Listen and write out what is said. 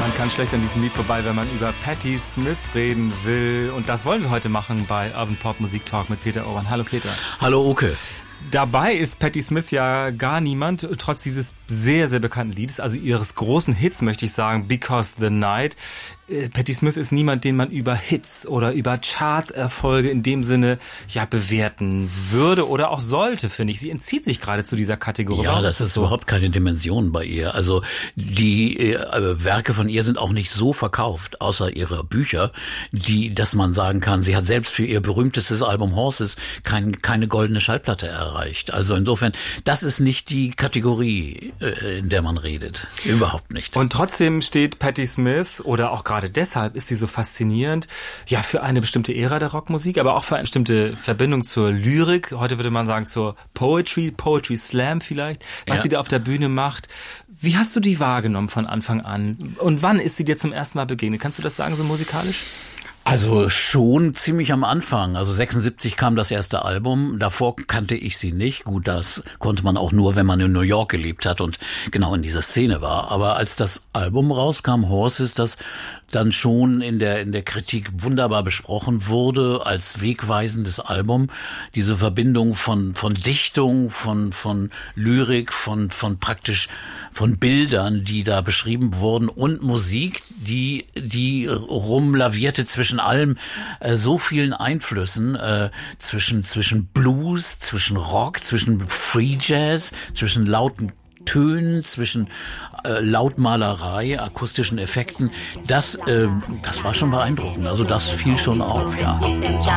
Man kann schlecht an diesem Lied vorbei, wenn man über Patti Smith reden will. Und das wollen wir heute machen bei Urban Pop Musik Talk mit Peter Urban. Hallo Peter. Hallo Oke. Dabei ist Patti Smith ja gar niemand, trotz dieses sehr, sehr bekannten Liedes, also ihres großen Hits, möchte ich sagen, Because the Night. Patti Smith ist niemand, den man über Hits oder über Charts-Erfolge in dem Sinne ja bewerten würde oder auch sollte, finde ich. Sie entzieht sich gerade zu dieser Kategorie. Ja, das ist so? Überhaupt keine Dimension bei ihr. Also die Werke von ihr sind auch nicht so verkauft, außer ihrer Bücher, dass man sagen kann, sie hat selbst für ihr berühmtestes Album Horses keine goldene Schallplatte erreicht. Also insofern, das ist nicht die Kategorie, in der man redet. Überhaupt nicht. Und trotzdem steht Patti Smith, oder auch gerade deshalb ist sie so faszinierend, ja, für eine bestimmte Ära der Rockmusik, aber auch für eine bestimmte Verbindung zur Lyrik. Heute würde man sagen zur Poetry Slam vielleicht, was sie da auf der Bühne macht. Wie hast du die wahrgenommen von Anfang an? Und wann ist sie dir zum ersten Mal begegnet? Kannst du das sagen, so musikalisch? Also schon ziemlich am Anfang. Also 76 kam das erste Album. Davor kannte ich sie nicht. Gut, das konnte man auch nur, wenn man in New York gelebt hat und genau in dieser Szene war. Aber als das Album rauskam, Horses, das dann schon in der Kritik wunderbar besprochen wurde als wegweisendes Album, diese Verbindung von Dichtung, von Lyrik, von Bildern, die da beschrieben wurden, und Musik, die rumlavierte zwischen allem, so vielen Einflüssen, zwischen Blues, zwischen Rock, zwischen Free Jazz, zwischen lauten Tönen, zwischen Lautmalerei, akustischen Effekten. Das war schon beeindruckend. Also das fiel schon auf, ja.